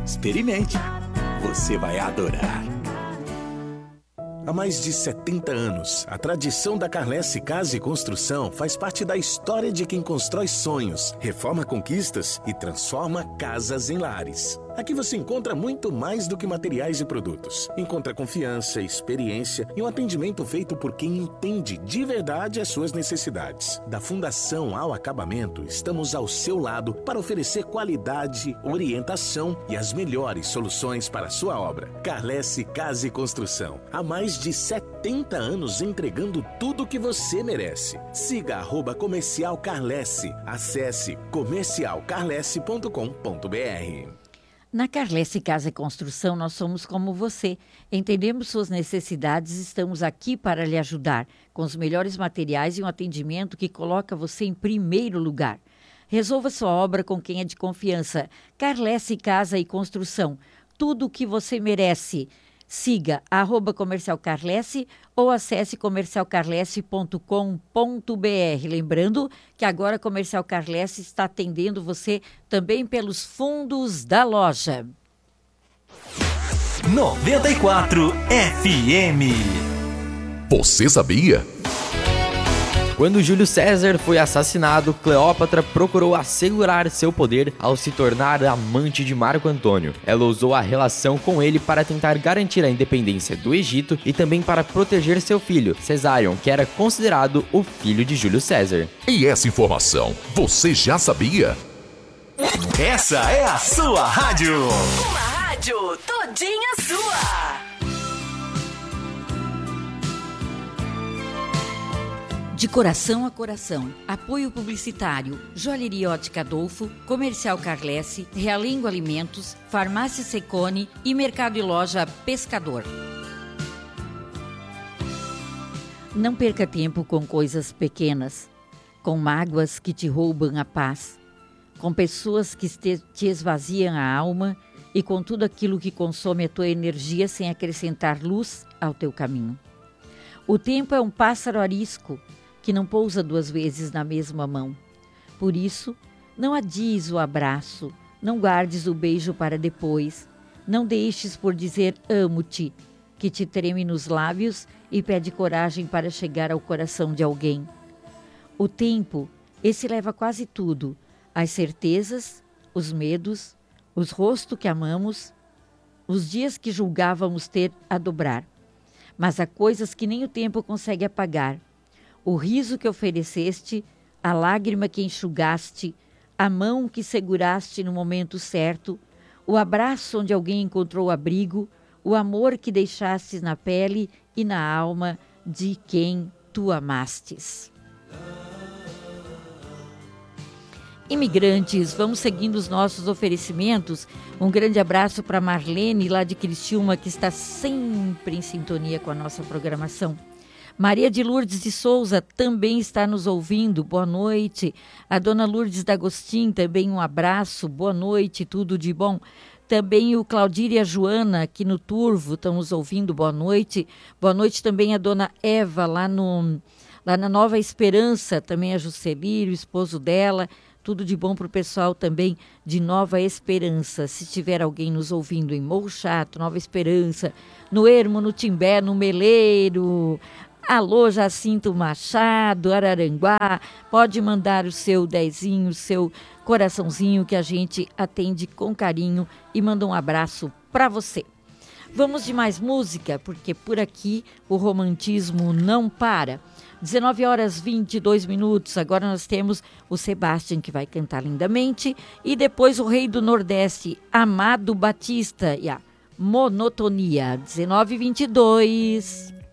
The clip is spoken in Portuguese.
Experimente. Você vai adorar. Há mais de 70 anos, a tradição da Carlesse Casa e Construção faz parte da história de quem constrói sonhos, reforma conquistas e transforma casas em lares. Aqui você encontra muito mais do que materiais e produtos. Encontra confiança, experiência e um atendimento feito por quem entende de verdade as suas necessidades. Da fundação ao acabamento, estamos ao seu lado para oferecer qualidade, orientação e as melhores soluções para a sua obra. Carlesse Casa e Construção. Há mais de 70 anos entregando tudo o que você merece. Siga @Comercial Carlesse. Acesse comercialcarlesse.com.br. Na Carlesse Casa e Construção, nós somos como você. Entendemos suas necessidades e estamos aqui para lhe ajudar, com os melhores materiais e um atendimento que coloca você em primeiro lugar. Resolva sua obra com quem é de confiança. Carlesse Casa e Construção. Tudo o que você merece. Siga @Comercial Carlesse ou acesse comercialcarlesse.com.br. Lembrando que agora a Comercial Carlesse está atendendo você também pelos fundos da loja. 94 FM. Você sabia? Quando Júlio César foi assassinado, Cleópatra procurou assegurar seu poder ao se tornar amante de Marco Antônio. Ela usou a relação com ele para tentar garantir a independência do Egito e também para proteger seu filho, Cesarion, que era considerado o filho de Júlio César. E essa informação, você já sabia? Essa é a sua rádio. Uma rádio todinha sua. De coração a coração. Apoio publicitário. Joalheria Ótica Adolfo, Comercial Carlesse, Realengo Alimentos, Farmácia Secone e Mercado e Loja Pescador. Não perca tempo com coisas pequenas, com mágoas que te roubam a paz, com pessoas que te esvaziam a alma e com tudo aquilo que consome a tua energia sem acrescentar luz ao teu caminho. O tempo é um pássaro arisco que não pousa duas vezes na mesma mão. Por isso, não adies o abraço, não guardes o beijo para depois, não deixes por dizer amo-te, que te treme nos lábios e pede coragem para chegar ao coração de alguém. O tempo, esse leva quase tudo, as certezas, os medos, os rostos que amamos, os dias que julgávamos ter a dobrar. Mas há coisas que nem o tempo consegue apagar. O riso que ofereceste, a lágrima que enxugaste, a mão que seguraste no momento certo, o abraço onde alguém encontrou abrigo, o amor que deixastes na pele e na alma de quem tu amastes. Imigrantes, vamos seguindo os nossos oferecimentos. Um grande abraço para Marlene, lá de Criciúma, que está sempre em sintonia com a nossa programação. Maria de Lourdes de Souza também está nos ouvindo. Boa noite. A dona Lourdes D'Agostin também um abraço. Boa noite, tudo de bom. Também o Claudir e a Joana aqui no Turvo estão nos ouvindo. Boa noite. Boa noite também a dona Eva lá na Nova Esperança. Também a Juscelírio, o esposo dela. Tudo de bom para o pessoal também de Nova Esperança. Se tiver alguém nos ouvindo em Morro Chato, Nova Esperança, no Ermo, no Timbé, no Meleiro... Alô, Jacinto Machado, Araranguá, pode mandar o seu dezinho, o seu coraçãozinho que a gente atende com carinho e manda um abraço para você. Vamos de mais música, porque por aqui o romantismo não para. 19h22, agora nós temos o Sebastian que vai cantar lindamente e depois o Rei do Nordeste, Amado Batista e a Monotonia. 19h22.